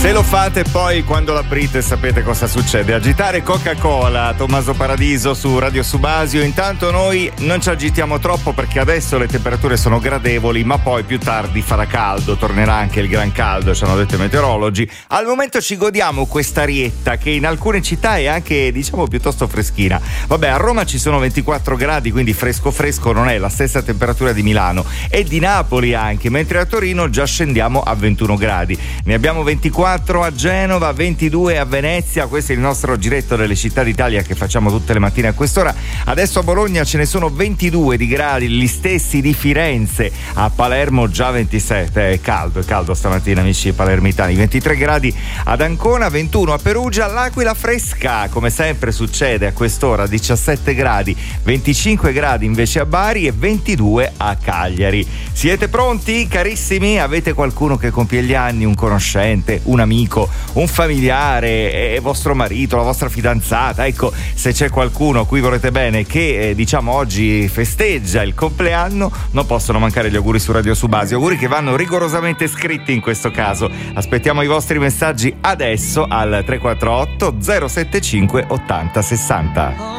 Se lo fate poi quando l'aprite sapete cosa succede. Agitare Coca-Cola, Tommaso Paradiso su Radio Subasio. Intanto noi non ci agitiamo troppo perché adesso le temperature sono gradevoli, ma poi più tardi farà caldo, tornerà anche il gran caldo, ci hanno detto i meteorologi. Al momento ci godiamo questa arietta che in alcune città è anche, diciamo, piuttosto freschina. Vabbè, a Roma ci sono 24 gradi, quindi fresco non è la stessa temperatura di Milano e di Napoli anche, mentre a Torino già scendiamo a 21 gradi. Ne abbiamo 24 a Genova, 22 a Venezia. Questo è il nostro giretto delle città d'Italia che facciamo tutte le mattine a quest'ora. Adesso a Bologna ce ne sono 22 di gradi, gli stessi di Firenze. A Palermo già 27, è caldo stamattina, amici palermitani. 23 gradi ad Ancona, 21 a Perugia, l'Aquila fresca come sempre succede a quest'ora, 17 gradi, 25 gradi invece a Bari e 22 a Cagliari. Siete pronti, carissimi? Avete qualcuno che compie gli anni, un conoscente, un amico, un familiare, vostro marito, la vostra fidanzata? Ecco, se c'è qualcuno a cui volete bene che diciamo oggi festeggia il compleanno, non possono mancare gli auguri su Radio Subasio, auguri che vanno rigorosamente scritti in questo caso. Aspettiamo i vostri messaggi adesso al 348 075 80 60.